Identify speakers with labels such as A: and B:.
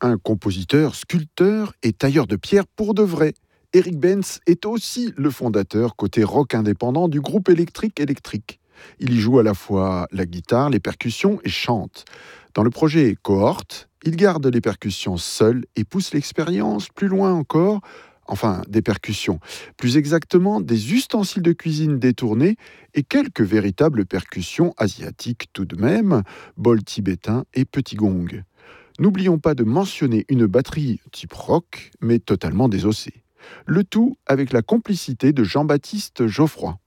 A: un compositeur, sculpteur et tailleur de pierre pour de vrai. Eric Benz est aussi le fondateur côté rock indépendant du groupe Electric Electric. Il y joue à la fois la guitare, les percussions et chante. Dans le projet Cohorte, il garde les percussions seul et pousse l'expérience plus loin encore, enfin des percussions, plus exactement des ustensiles de cuisine détournés et quelques véritables percussions asiatiques tout de même, bol tibétain et petit gong. N'oublions pas de mentionner une batterie type rock, mais totalement désossée. Le tout avec la complicité de Jean-Baptiste Geoffroy.